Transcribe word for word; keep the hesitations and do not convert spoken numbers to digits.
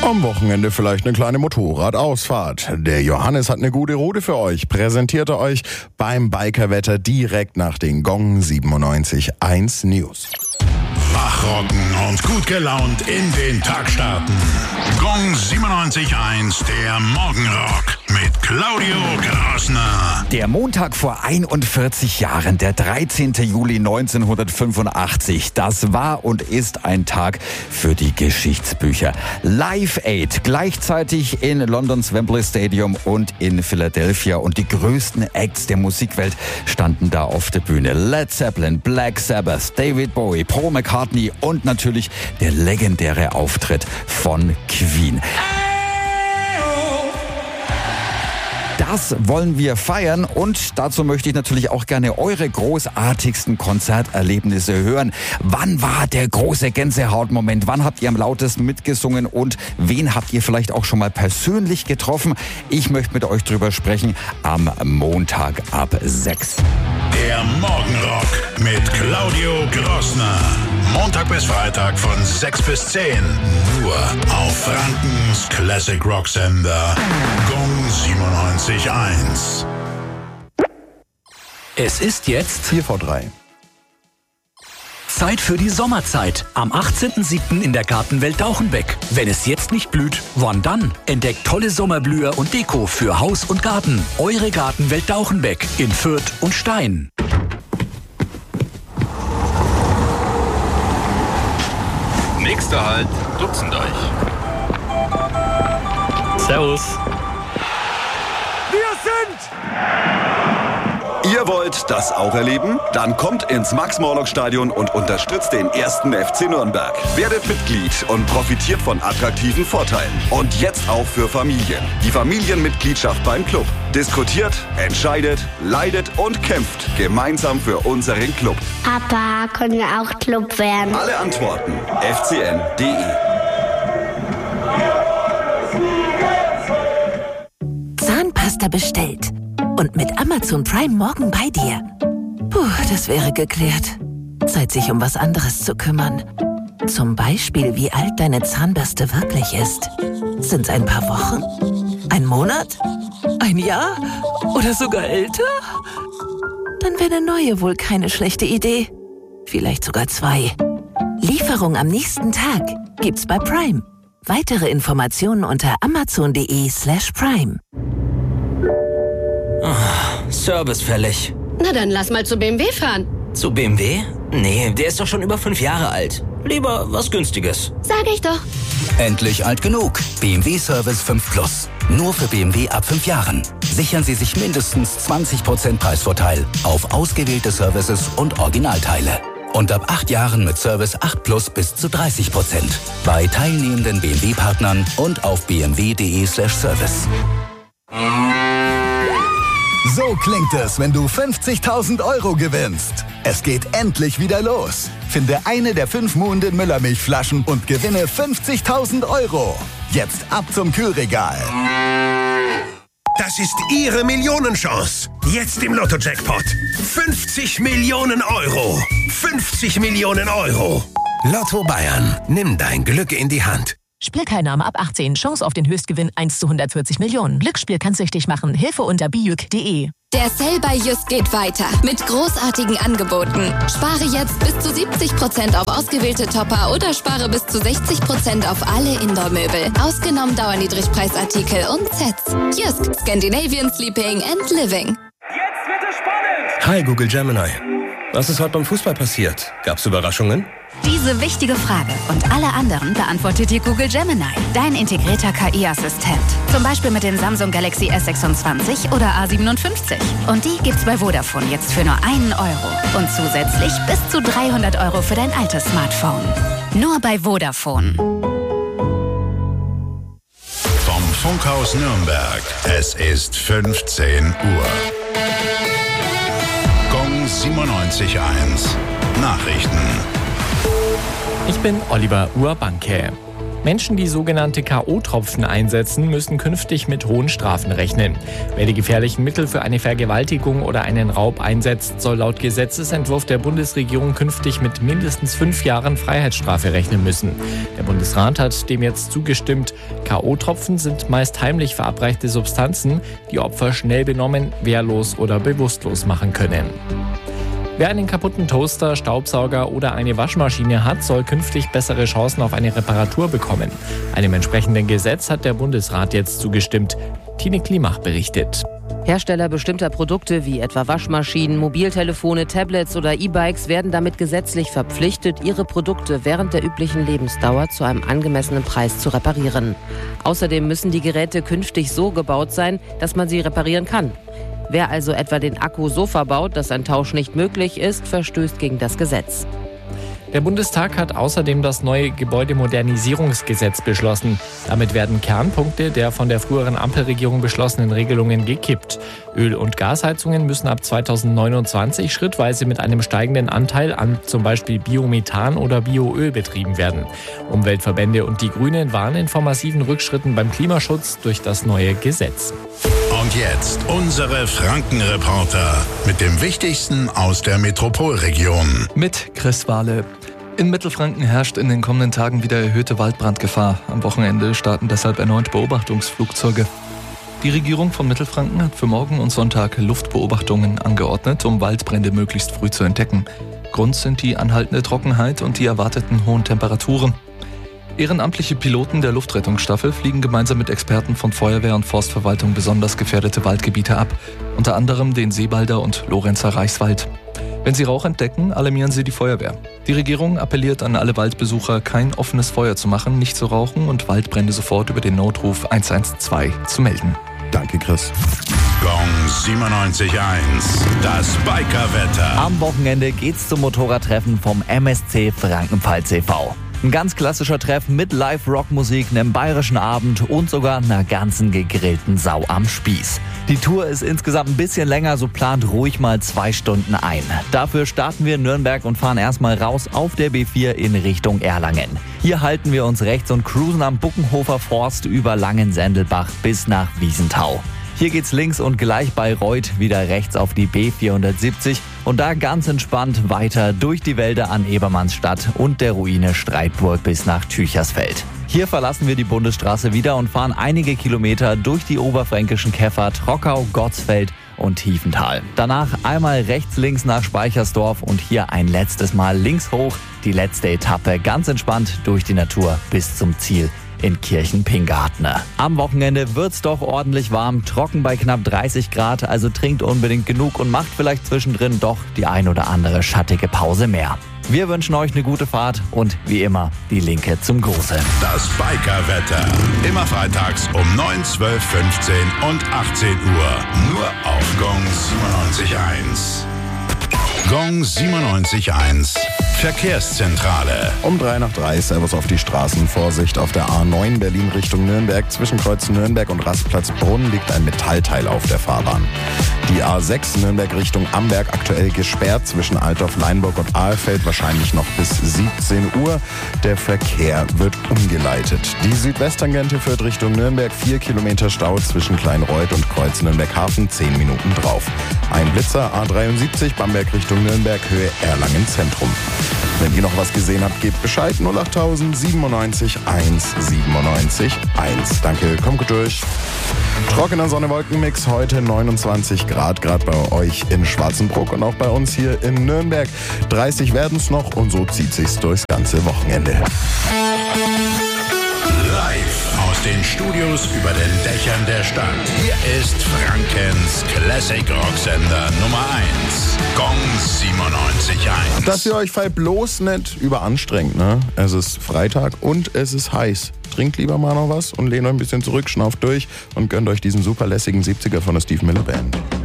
Am Wochenende vielleicht eine kleine Motorradausfahrt. Der Johannes hat eine gute Route für euch. Präsentierte euch beim Bikerwetter direkt nach den Gong siebenundneunzig Komma eins News. Wachrocken und gut gelaunt in den Tag starten. Gong siebenundneunzig Komma eins, der Morgenrock mit Claudio Grassner. Der Montag vor einundvierzig Jahren, der dreizehnten Juli neunzehnhundertfünfundachtzig. Das war und ist ein Tag für die Geschichtsbücher. Live Aid, gleichzeitig in Londons Wembley Stadium und in Philadelphia. Und die größten Acts der Musikwelt standen da auf der Bühne. Led Zeppelin, Black Sabbath, David Bowie, Paul McCartney und natürlich der legendäre Auftritt von Queen. Das wollen wir feiern und dazu möchte ich natürlich auch gerne eure großartigsten Konzerterlebnisse hören. Wann war der große Gänsehautmoment? Wann habt ihr am lautesten mitgesungen und wen habt ihr vielleicht auch schon mal persönlich getroffen? Ich möchte mit euch drüber sprechen am Montag ab sechs. Der Morgenrock mit Claudio Grassner. Montag bis Freitag von sechs bis zehn. Nur auf Frankens Classic Rock Sender Gong siebenundneunzig Komma eins. Es ist jetzt vier vor drei. Zeit für die Sommerzeit. Am achtzehnten siebten in der Gartenwelt Dauchenbeck. Wenn es jetzt nicht blüht, wann dann? Entdeckt tolle Sommerblüher und Deko für Haus und Garten. Eure Gartenwelt Dauchenbeck in Fürth und Stein. Nächster Halt, Dutzendreich. Servus. Wir sind... Ihr wollt das auch erleben? Dann kommt ins Max-Morlock-Stadion und unterstützt den ersten F C Nürnberg. Werdet Mitglied und profitiert von attraktiven Vorteilen. Und jetzt auch für Familien. Die Familienmitgliedschaft beim Club. Diskutiert, entscheidet, leidet und kämpft gemeinsam für unseren Club. Papa, können wir auch Club werden? Alle Antworten f c n punkt d e. Zahnpasta bestellt. Und mit Amazon Prime morgen bei dir. Puh, das wäre geklärt. Zeit, sich um was anderes zu kümmern. Zum Beispiel, wie alt deine Zahnbürste wirklich ist. Sind's ein paar Wochen? Ein Monat? Ein Jahr? Oder sogar älter? Dann wäre eine neue wohl keine schlechte Idee. Vielleicht sogar zwei. Lieferung am nächsten Tag gibt's bei Prime. Weitere Informationen unter amazon.de slash prime. Oh, Service fällig. Na dann lass mal zu B M W fahren. Zu B M W? Nee, der ist doch schon über fünf Jahre alt. Lieber was Günstiges. Sag ich doch. Endlich alt genug. B M W Service fünf Plus. Nur für B M W ab fünf Jahren. Sichern Sie sich mindestens zwanzig Prozent Preisvorteil auf ausgewählte Services und Originalteile. Und ab acht Jahren mit Service acht Plus bis zu dreißig Prozent. Bei teilnehmenden B M W-Partnern und auf b m w punkt d e slash service. So klingt es, wenn du fünfzigtausend Euro gewinnst. Es geht endlich wieder los. Finde eine der fünf Muhnden Müllermilchflaschen und gewinne fünfzigtausend Euro. Jetzt ab zum Kühlregal. Das ist Ihre Millionenchance. Jetzt im Lotto-Jackpot. fünfzig Millionen Euro. fünfzig Millionen Euro. Lotto Bayern. Nimm dein Glück in die Hand. Spielteilnahme ab achtzehn. Chance auf den Höchstgewinn eins zu hundertvierzig Millionen. Glücksspiel kann süchtig machen. Hilfe unter bijuk punkt de. Der Sale bei Just geht weiter mit großartigen Angeboten. Spare jetzt bis zu siebzig Prozent auf ausgewählte Topper oder spare bis zu sechzig Prozent auf alle Indoor-Möbel. Ausgenommen Dauerniedrigpreisartikel und Sets. Just, Scandinavian Sleeping and Living. Jetzt wird es spannend! Hi Google Gemini. Was ist heute beim Fußball passiert? Gab's Überraschungen? Diese wichtige Frage und alle anderen beantwortet dir Google Gemini, dein integrierter K I-Assistent. Zum Beispiel mit dem Samsung Galaxy S sechsundzwanzig oder A siebenundfünfzig. Und die gibt's bei Vodafone jetzt für nur einen Euro. Und zusätzlich bis zu dreihundert Euro für dein altes Smartphone. Nur bei Vodafone. Vom Funkhaus Nürnberg. Es ist fünfzehn Uhr. Gong siebenundneunzig Komma eins. Nachrichten. Ich bin Oliver Urbanke. Menschen, die sogenannte K O-Tropfen einsetzen, müssen künftig mit hohen Strafen rechnen. Wer die gefährlichen Mittel für eine Vergewaltigung oder einen Raub einsetzt, soll laut Gesetzesentwurf der Bundesregierung künftig mit mindestens fünf Jahren Freiheitsstrafe rechnen müssen. Der Bundesrat hat dem jetzt zugestimmt. K O-Tropfen sind meist heimlich verabreichte Substanzen, die Opfer schnell benommen, wehrlos oder bewusstlos machen können. Wer einen kaputten Toaster, Staubsauger oder eine Waschmaschine hat, soll künftig bessere Chancen auf eine Reparatur bekommen. Einem entsprechenden Gesetz hat der Bundesrat jetzt zugestimmt. Tine Klimach berichtet. Hersteller bestimmter Produkte wie etwa Waschmaschinen, Mobiltelefone, Tablets oder E-Bikes werden damit gesetzlich verpflichtet, ihre Produkte während der üblichen Lebensdauer zu einem angemessenen Preis zu reparieren. Außerdem müssen die Geräte künftig so gebaut sein, dass man sie reparieren kann. Wer also etwa den Akku so verbaut, dass ein Tausch nicht möglich ist, verstößt gegen das Gesetz. Der Bundestag hat außerdem das neue Gebäudemodernisierungsgesetz beschlossen. Damit werden Kernpunkte der von der früheren Ampelregierung beschlossenen Regelungen gekippt. Öl- und Gasheizungen müssen ab zweitausendneunundzwanzig schrittweise mit einem steigenden Anteil an zum Beispiel Biomethan oder Bioöl betrieben werden. Umweltverbände und die Grünen warnen vor massiven Rückschritten beim Klimaschutz durch das neue Gesetz. Und jetzt unsere Franken-Reporter mit dem Wichtigsten aus der Metropolregion. Mit Chris Wahle. In Mittelfranken herrscht in den kommenden Tagen wieder erhöhte Waldbrandgefahr. Am Wochenende starten deshalb erneut Beobachtungsflugzeuge. Die Regierung von Mittelfranken hat für morgen und Sonntag Luftbeobachtungen angeordnet, um Waldbrände möglichst früh zu entdecken. Grund sind die anhaltende Trockenheit und die erwarteten hohen Temperaturen. Ehrenamtliche Piloten der Luftrettungsstaffel fliegen gemeinsam mit Experten von Feuerwehr und Forstverwaltung besonders gefährdete Waldgebiete ab, unter anderem den Seebalder und Lorenzer Reichswald. Wenn sie Rauch entdecken, alarmieren sie die Feuerwehr. Die Regierung appelliert an alle Waldbesucher, kein offenes Feuer zu machen, nicht zu rauchen und Waldbrände sofort über den Notruf eins eins zwei zu melden. Danke, Chris. Gong siebenundneunzig Komma eins, das Bikerwetter. Am Wochenende geht's zum Motorradtreffen vom M S C Frankenpfalz e V Ein ganz klassischer Treff mit Live-Rock-Musik, einem bayerischen Abend und sogar einer ganzen gegrillten Sau am Spieß. Die Tour ist insgesamt ein bisschen länger, so plant ruhig mal zwei Stunden ein. Dafür starten wir in Nürnberg und fahren erstmal raus auf der B vier in Richtung Erlangen. Hier halten wir uns rechts und cruisen am Buckenhofer Forst über Langensendelbach bis nach Wiesenthau. Hier geht's links und gleich bei Reuth wieder rechts auf die B vierhundertsiebzig und da ganz entspannt weiter durch die Wälder an Ebermannsstadt und der Ruine Streitburg bis nach Tüchersfeld. Hier verlassen wir die Bundesstraße wieder und fahren einige Kilometer durch die oberfränkischen Käfer Trockau, Gottsfeld und Tiefental. Danach einmal rechts links nach Speichersdorf und hier ein letztes Mal links hoch, die letzte Etappe ganz entspannt durch die Natur bis zum Ziel in Kirchen-Pingarten. Am Wochenende wird's doch ordentlich warm, trocken bei knapp dreißig Grad, also trinkt unbedingt genug und macht vielleicht zwischendrin doch die ein oder andere schattige Pause mehr. Wir wünschen euch eine gute Fahrt und wie immer die Linke zum Gruße. Das Bikerwetter. Immer freitags um neun, zwölf, fünfzehn und achtzehn Uhr. Nur auf Gong siebenundneunzig Komma eins. Gong siebenundneunzig Komma eins. Verkehrszentrale. Um drei nach drei, Servus auf die Straßen. Vorsicht auf der A neun Berlin Richtung Nürnberg. Zwischen Kreuz Nürnberg und Rastplatz Brunn liegt ein Metallteil auf der Fahrbahn. Die A sechs Nürnberg Richtung Amberg aktuell gesperrt zwischen Altdorf, Leinburg und Ahlfeld, wahrscheinlich noch bis siebzehn Uhr. Der Verkehr wird umgeleitet. Die Südwesttangente führt Richtung Nürnberg, vier Kilometer Stau zwischen Kleinreuth und Kreuz Nürnberg Hafen, zehn Minuten drauf. Ein Blitzer A dreiundsiebzig Bamberg Richtung Nürnberg, Höhe Erlangen Zentrum. Wenn ihr noch was gesehen habt, gebt Bescheid. null acht siebenundneunzig eins siebenundneunzig eins. Danke, kommt gut durch. Trockener Sonne-Wolken-Mix, heute neunundzwanzig Grad, gerade bei euch in Schwarzenbruck und auch bei uns hier in Nürnberg. dreißig werden es noch und so zieht sich's durchs ganze Wochenende. Live aus den Studios über den Dächern der Stadt. Hier ist Frankens Classic Rocksender Nummer eins. Gong siebenundneunzig Komma eins. Dass ihr euch vielleicht bloß nicht überanstrengt, ne? Es ist Freitag und es ist heiß. Trinkt lieber mal noch was und lehnt euch ein bisschen zurück, schnauft durch und gönnt euch diesen super lässigen siebziger von der Steve Miller Band.